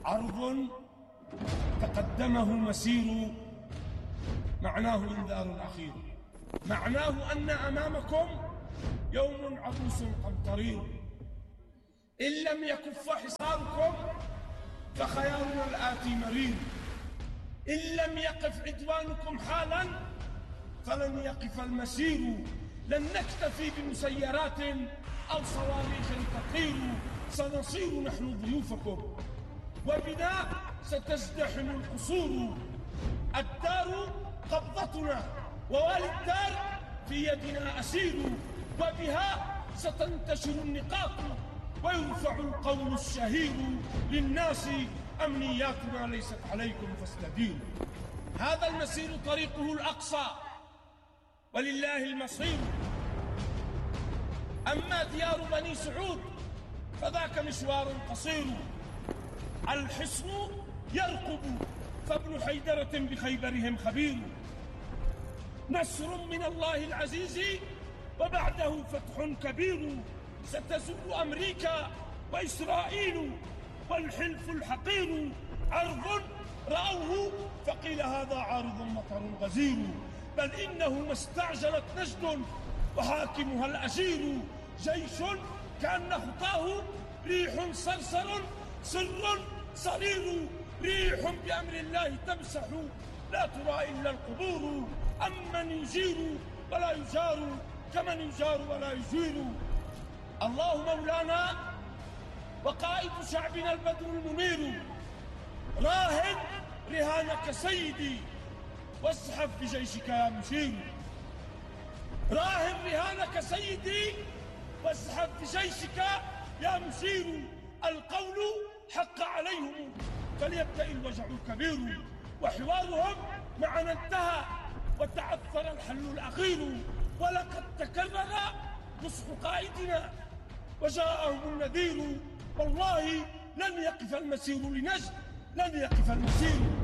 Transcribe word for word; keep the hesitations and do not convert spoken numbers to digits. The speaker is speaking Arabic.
عرض تقدمه مسير معناه إنذار أخير، معناه أن أمامكم يوم عبوس قمطرير، إن لم يكف حصاركم فخيارنا الآتي مرير، إن لم يقف عدوانكم حالا فلن يقف المسير، لن نكتفي بمسيرات أو صواريخ تطير، سنصير نحن ضيوفكم وبنا ستزدحم القصور، الدار قبضتنا ووالي الدار في يدنا أسير، وبها ستنتشر النقاط ويرفع القول الشهير، للناس أمنياتنا ليست عليكم فاستديروا. هذا المسير طريقه الأقصى ولله المصير، أما ديار بني سعود فذاك مشوار قصير، الحصن يرقب فابن حيدرة بخيبرهم خبير، نصر من الله العزيز وبعده فتح كبير، ستزول أمريكا وإسرائيل والحلف الحقير، عرض رأوه فقيل هذا عارض مطر غزير، بل إنه ما استعجلت نجد وحاكمها الأشير، جيش كأن خطاه ريح صرصر سر صرير، ريح بأمر الله تمسح لا ترى إلا القبور، أمن يجير ولا يجار كمن يجار ولا يجير. الله مولانا وقائد شعبنا البدر المنير، راهن رهانك سيدي وازحف بجيشك يا مشير، راهن رهانك سيدي وازحف بجيشك يا مشير، القول حق عليهم فليبدأ الوجع الكبير، وحوارهم معنا انتهى وتعثر الحل الأخير، ولقد تكرر نصح قائدنا وجاءهم النذير، والله لن يقف المسير لنجد، لن يقف المسير.